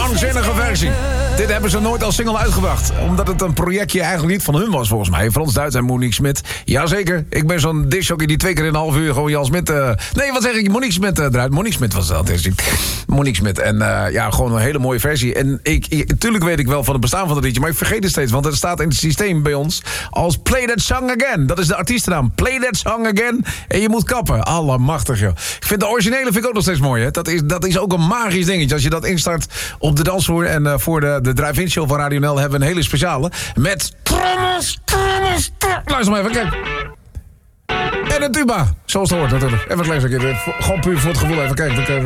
waanzinnige versie. Dit hebben ze nooit als single uitgebracht. Omdat het een projectje eigenlijk niet van hun was, volgens mij. Frans Duits en Monique Smit. Jazeker, ik ben zo'n discjockey die 2 keer in een half uur gewoon Jan Smit... Nee, wat zeg ik? Monique Smit eruit. Monique Smit was dat. Monique Smit. En ja, gewoon een hele mooie versie. En tuurlijk weet ik wel van het bestaan van het liedje, maar ik vergeet het steeds. Want het staat in het systeem bij ons als Play That Song Again. Dat is de artiestennaam. Play That Song Again. En je moet kappen. Allemachtig, joh. Ik vind de originele vind ik ook nog steeds mooi, hè. Dat is ook een magisch dingetje. Als je dat instart op de dansvloer. En voor de drive-in show van Radio NL hebben we een hele speciale. Met trommels. Luister maar even, kijk. En een tuba. Zoals het hoort natuurlijk. Even een klein stukje. Gewoon puur voor het gevoel. Even kijken.